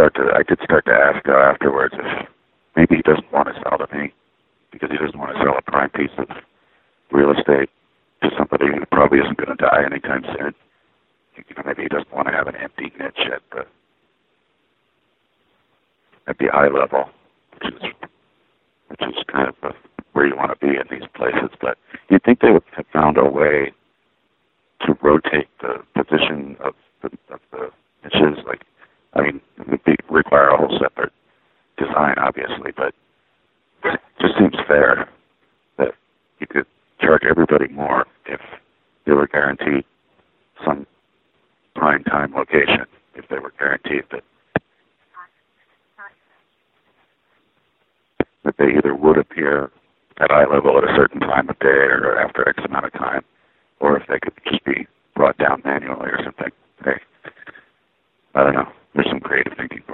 I did start to ask afterwards if maybe he doesn't want to sell to me because he doesn't want to sell a prime piece of real estate to somebody who probably isn't going to die anytime soon. Maybe he doesn't want to have an empty niche at the eye level, which is kind of where you want to be in these places. But you'd think they would have found a way to rotate the position of the niches. Like, I mean, it would require a whole separate design, obviously, but it just seems fair that you could charge everybody more if they were guaranteed some prime time location, if they were guaranteed that they either would appear at eye level at a certain time of day or after X amount of time, or if they could just be brought down manually or something. Hey, I don't know. There's some creative thinking.